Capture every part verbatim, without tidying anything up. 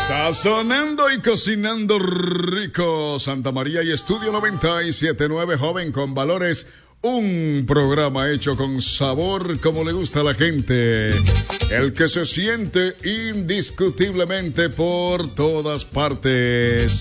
Sazonando y cocinando rico. Santa María y Estudio noventa y siete punto nueve, joven con valores. Un programa hecho con sabor como le gusta a la gente. El que se siente indiscutiblemente por todas partes.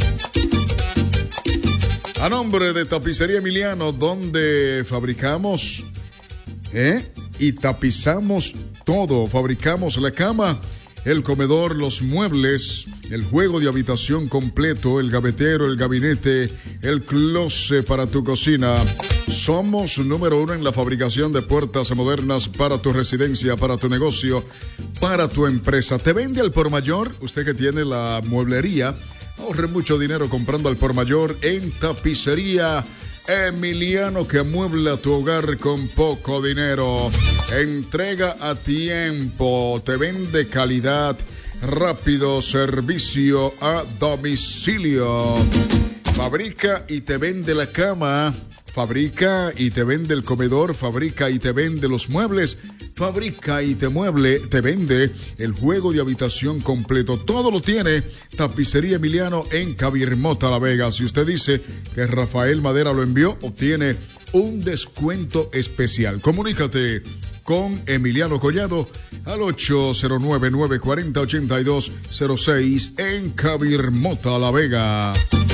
A nombre de Tapicería Emiliano, donde fabricamos ¿eh? y tapizamos todo. Fabricamos la cama, el comedor, los muebles, el juego de habitación completo, el gavetero, el gabinete, el closet para tu cocina. Somos número uno en la fabricación de puertas modernas para tu residencia, para tu negocio, para tu empresa. ¿Te vende al por mayor? Usted que tiene la mueblería, ahorre mucho dinero comprando al por mayor en Tapicería Emiliano, que amuebla tu hogar con poco dinero. Entrega a tiempo, te vende calidad, rápido servicio a domicilio. Fabrica y te vende la cama, fabrica y te vende el comedor, fabrica y te vende los muebles, fabrica y te mueble, te vende el juego de habitación completo. Todo lo tiene Tapicería Emiliano en Cabirmota, La Vega. Si usted dice que Rafael Madera lo envió, obtiene un descuento especial. Comunícate con Emiliano Collado al ocho cero nueve, nueve cuatro cero, ocho dos cero seis en Cabirmota, La Vega.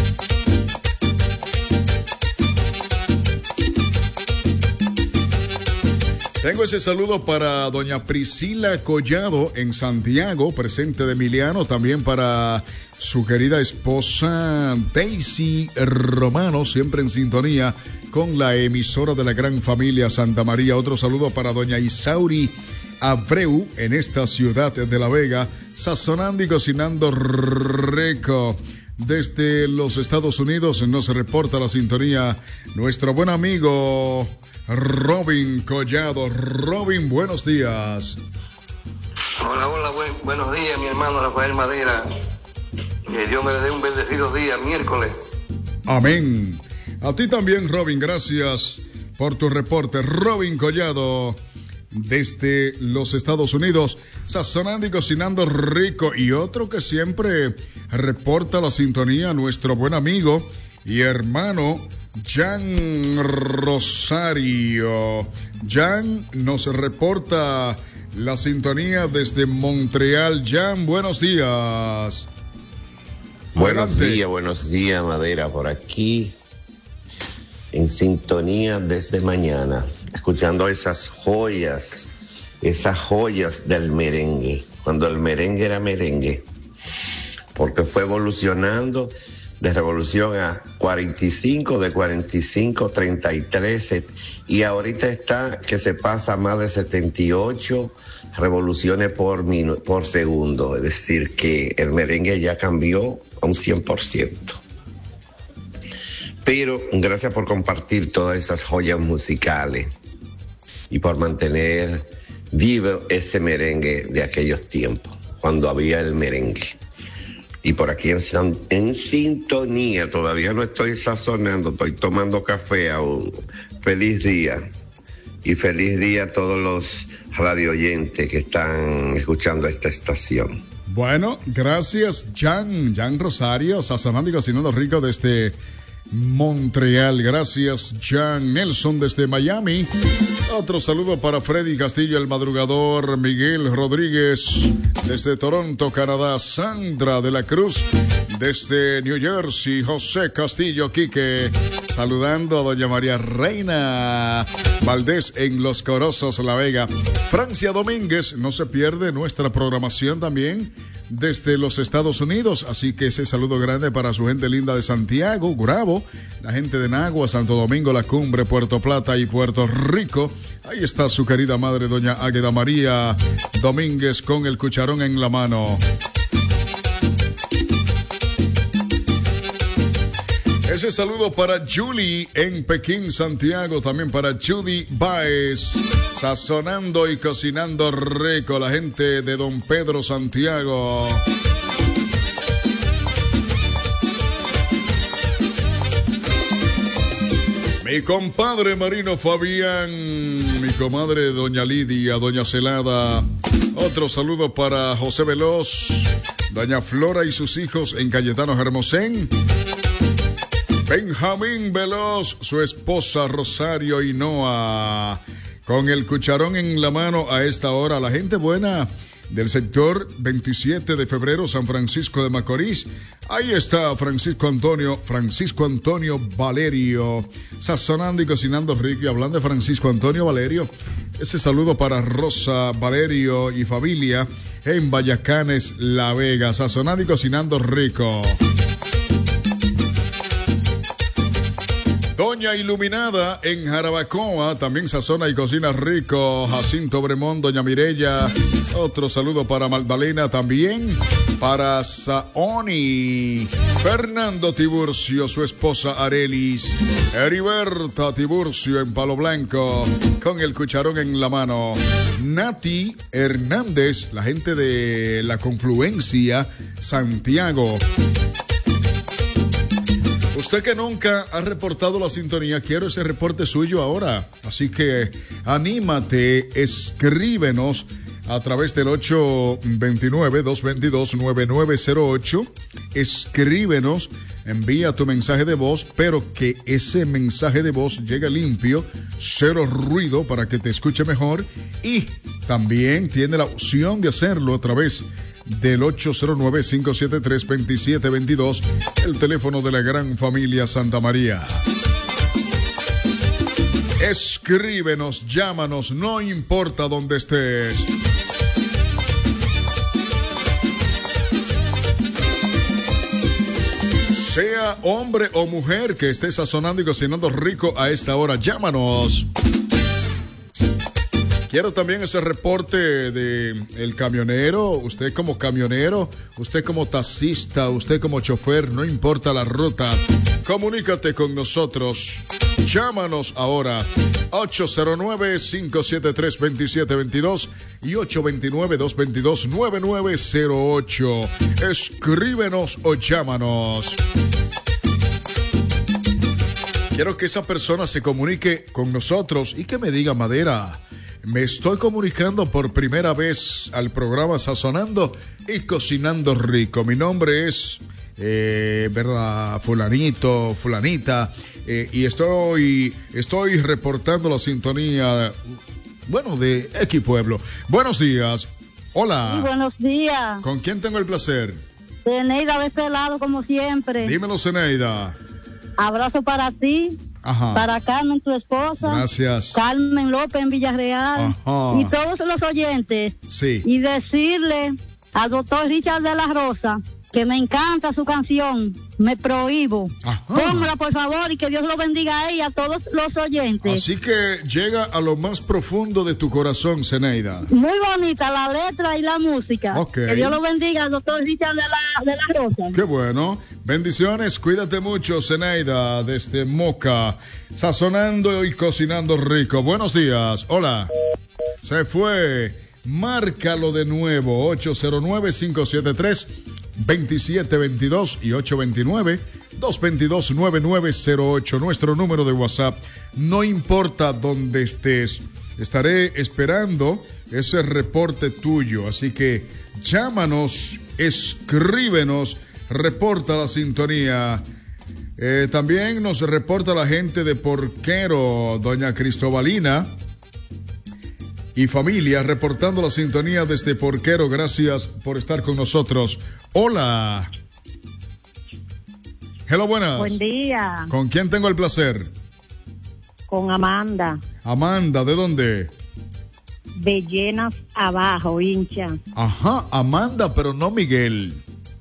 Tengo ese saludo para doña Priscila Collado en Santiago, presente de Emiliano, también para su querida esposa Daisy Romano, siempre en sintonía con la emisora de la gran familia Santa María. Otro saludo para doña Isauri Abreu en esta ciudad de La Vega, sazonando y cocinando rico. Desde los Estados Unidos nos reporta la sintonía nuestro buen amigo Robin Collado. Robin, buenos días. Hola, hola, buen, buenos días, mi hermano Rafael Madera. Que Dios me dé un bendecido día, miércoles. Amén. A ti también, Robin, gracias por tu reporte. Robin Collado, desde los Estados Unidos, sazonando y cocinando rico. Y otro que siempre reporta la sintonía, nuestro buen amigo y hermano Jan Rosario. Jan nos reporta la sintonía desde Montreal. Jan, buenos días. Buenos Adelante. días, buenos días, Madera, por aquí, en sintonía desde mañana, escuchando esas joyas, esas joyas del merengue, cuando el merengue era merengue, porque fue evolucionando de revolución a cuarenta y cinco, de cuarenta y cinco, treinta y tres, y ahorita está que se pasa a más de setenta y ocho revoluciones por, minu- por segundo, es decir, que el merengue ya cambió a un cien por ciento. Pero gracias por compartir todas esas joyas musicales y por mantener vivo ese merengue de aquellos tiempos, cuando había el merengue. Y por aquí en, en sintonía, todavía no estoy sazonando, estoy tomando café aún. Feliz día. Y feliz día a todos los radioyentes que están escuchando esta estación. Bueno, gracias, Jan, Jan Rosario, sazonando y cocinando rico desde Montreal. Gracias, Jan. Nelson desde Miami. Otro saludo para Freddy Castillo, el madrugador. Miguel Rodríguez desde Toronto, Canadá. Sandra de la Cruz desde New Jersey. José Castillo Quique saludando a doña María Reina Valdés en Los Corozos, La Vega. Francia Domínguez no se pierde nuestra programación también desde los Estados Unidos, así que ese saludo grande para su gente linda de Santiago, Gurabo, la gente de Nagua, Santo Domingo, La Cumbre, Puerto Plata y Puerto Rico. Ahí está su querida madre, doña Águeda María Domínguez, con el cucharón en la mano. Ese saludo para Julie en Pekín, Santiago, también para Judy Baez, sazonando y cocinando rico, la gente de Don Pedro, Santiago. Mi compadre Marino Fabián, mi comadre doña Lidia, doña Celada, Otro saludo para José Veloz, doña Flora y sus hijos en Cayetano Hermosén. Benjamín Veloz, su esposa Rosario Hinoa, con el cucharón en la mano a esta hora. La gente buena del sector veintisiete de febrero, San Francisco de Macorís. Ahí está Francisco Antonio, Francisco Antonio Valerio, sazonando y cocinando rico. Y hablando de Francisco Antonio Valerio, ese saludo para Rosa Valerio y familia en Vallacanes, La Vega, sazonando y cocinando rico. Doña Iluminada en Jarabacoa, también sazona y cocina rico. Jacinto Bremón, doña Mirella. Otro saludo para Magdalena también. Para Saoni. Fernando Tiburcio, su esposa Arelis. Heriberta Tiburcio en Palo Blanco, con el cucharón en la mano. Nati Hernández, la gente de La Confluencia, Santiago. Usted que nunca ha reportado la sintonía, quiero ese reporte suyo ahora. Así que anímate, escríbenos a través del ocho dos nueve, dos dos dos, nueve nueve cero ocho. Escríbenos, envía tu mensaje de voz, pero que ese mensaje de voz llegue limpio, cero ruido para que te escuche mejor. Y también tiene la opción de hacerlo a través del ocho cero nueve, cinco siete tres, dos siete dos dos, el teléfono de la gran familia Santa María. Escríbenos, llámanos, no importa dónde estés. Sea hombre o mujer que esté sazonando y cocinando rico a esta hora, llámanos. Quiero también ese reporte de el camionero, usted como camionero, usted como taxista, usted como chofer, no importa la ruta, comunícate con nosotros. Llámanos ahora, ocho cero nueve, cinco siete tres, dos siete dos dos y ocho dos nueve, dos dos dos, nueve nueve cero ocho. Escríbenos o llámanos. Quiero que esa persona se comunique con nosotros y que me diga: Madera, me estoy comunicando por primera vez al programa Sazonando y Cocinando Rico. Mi nombre es, eh, ¿verdad? Fulanito, fulanita, eh, y estoy, estoy reportando la sintonía, bueno, de X Pueblo. Buenos días. Hola. Sí, buenos días. ¿Con quién tengo el placer? Zeneida de este lado, como siempre. Dímelo, Zeneida. Abrazo para ti. Ajá. Para Carmen, tu esposa. Gracias. Carmen López en Villarreal. Ajá. Y todos los oyentes. Sí. Y decirle al doctor Richard de la Rosa que me encanta su canción, Me Prohíbo. Ajá. Póngala, por favor, y que Dios lo bendiga a ella y a todos los oyentes. Así que llega a lo más profundo de tu corazón, Zeneida. Muy bonita la letra y la música. Okay. Que Dios lo bendiga al doctor Richard de la, de la Rosa. Qué bueno. Bendiciones, cuídate mucho, Zeneida, desde Moca, sazonando y cocinando rico. Buenos días. Hola. Se fue. Márcalo de nuevo, ocho cero nueve, cinco siete tres, dos siete dos dos y ocho dos nueve, dos dos dos, nueve nueve cero ocho, nuestro número de WhatsApp. No importa dónde estés, estaré esperando ese reporte tuyo, así que llámanos, escríbenos, reporta la sintonía. Eh, también nos reporta la gente de Porquero, doña Cristobalina y familia, reportando la sintonía desde Porquero. Gracias por estar con nosotros. Hola. Hello, buenas. Buen día. ¿Con quién tengo el placer? Con Amanda. Amanda, ¿de dónde? De Llenas Abajo, hincha. Ajá, Amanda, pero no Miguel.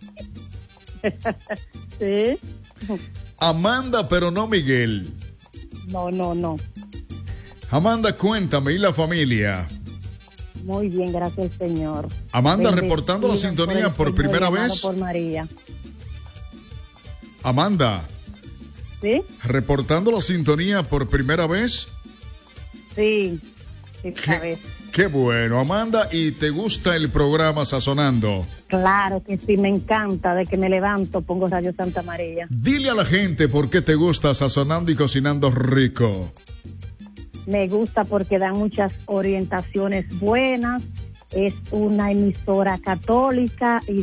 Sí. Amanda, pero no Miguel. No, no, no. Amanda, cuéntame, ¿y la familia? Muy bien, gracias, señor. Amanda, Bendecido reportando la sintonía por, por primera vez. Por María. Amanda. ¿Sí? ¿Reportando la sintonía por primera vez? Sí, esta vez. Qué bueno, Amanda, ¿y te gusta el programa Sazonando? Claro que sí, me encanta. De que me levanto, pongo Radio Santa María. Dile a la gente por qué te gusta Sazonando y Cocinando Rico. Me gusta porque dan muchas orientaciones buenas es una emisora católica y